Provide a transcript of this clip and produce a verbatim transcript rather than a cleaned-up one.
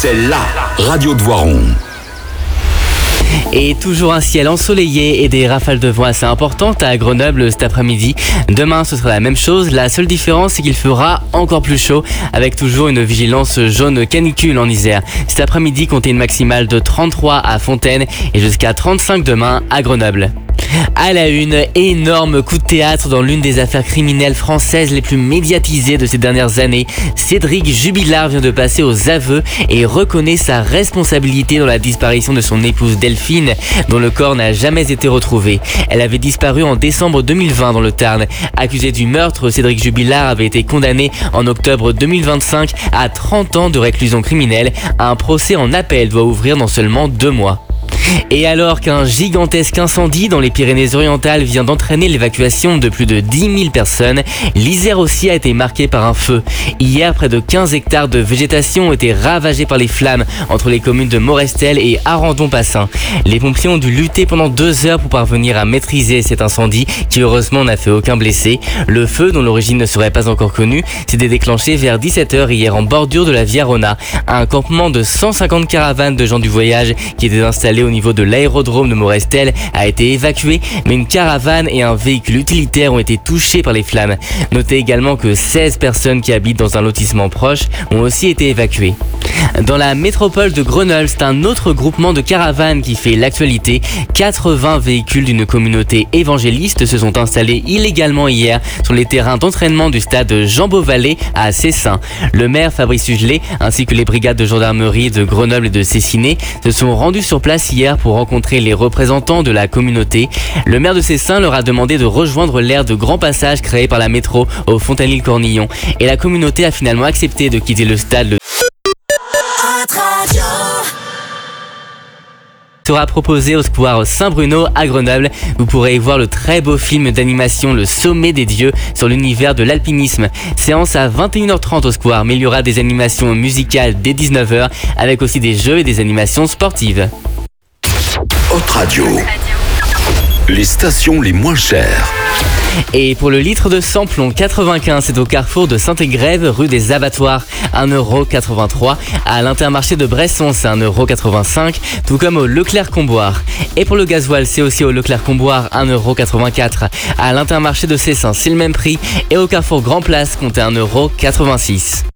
c'est la radio de Voiron. Et toujours un ciel ensoleillé et des rafales de vent assez importantes à Grenoble cet après-midi. Demain, ce sera la même chose. La seule différence, c'est qu'il fera encore plus chaud avec toujours une vigilance jaune canicule en Isère. Cet après-midi, comptez une maximale de trente-trois à Fontaine et jusqu'à trente-cinq demain à Grenoble. À la une, énorme coup de théâtre dans l'une des affaires criminelles françaises les plus médiatisées de ces dernières années. Cédric Jubilard vient de passer aux aveux et reconnaît sa responsabilité dans la disparition de son épouse Delphine, dont le corps n'a jamais été retrouvé. Elle avait disparu en décembre deux mille vingt dans le Tarn. Accusé du meurtre, Cédric Jubilard avait été condamné en octobre deux mille vingt-cinq à trente ans de réclusion criminelle. Un procès en appel doit ouvrir dans seulement deux mois. Et alors qu'un gigantesque incendie dans les Pyrénées-Orientales vient d'entraîner l'évacuation de plus de dix mille personnes, l'Isère aussi a été marquée par un feu. Hier, près de quinze hectares de végétation ont été ravagés par les flammes entre les communes de Morestel et Arandon-Passin. Les pompiers ont dû lutter pendant deux heures pour parvenir à maîtriser cet incendie qui heureusement n'a fait aucun blessé. Le feu, dont l'origine ne serait pas encore connue, s'est déclenché vers dix-sept heures hier en bordure de la Via Rona. Un campement de cent cinquante caravanes de gens du voyage qui étaient installés au niveau de l'aérodrome de Morestel a été évacué, mais une caravane et un véhicule utilitaire ont été touchés par les flammes. Notez également que seize personnes qui habitent dans un lotissement proche ont aussi été évacuées. Dans la métropole de Grenoble, c'est un autre groupement de caravanes qui fait l'actualité. quatre-vingts véhicules d'une communauté évangéliste se sont installés illégalement hier sur les terrains d'entraînement du stade Jean Beauvalet à Cessin. Le maire Fabrice Hugelet ainsi que les brigades de gendarmerie de Grenoble et de Cessiné se sont rendus sur place hier pour rencontrer les représentants de la communauté. Le maire de Cessin leur a demandé de rejoindre l'aire de grand passage créé par la métro au Fontanil-Cornillon. Et la communauté a finalement accepté de quitter le stade. Le sera proposé au square Saint-Bruno à Grenoble. Vous pourrez y voir le très beau film d'animation Le Sommet des Dieux sur l'univers de l'alpinisme. Séance à vingt et une heures trente au square, mais il y aura des animations musicales dès dix-neuf heures avec aussi des jeux et des animations sportives. Haute Radio, les stations les moins chères. Et pour le litre de samplon quatre-vingt-quinze, c'est au carrefour de Saint-Égrève, rue des Abattoirs, un euro quatre-vingt-trois. À l'Intermarché de Bresson, c'est un euro quatre-vingt-cinq, tout comme au Leclerc-Comboire. Et pour le gasoil, c'est aussi au Leclerc-Comboire, un euro quatre-vingt-quatre. À l'Intermarché de Cessin, c'est le même prix. Et au carrefour Grand Place, comptez un euro quatre-vingt-six.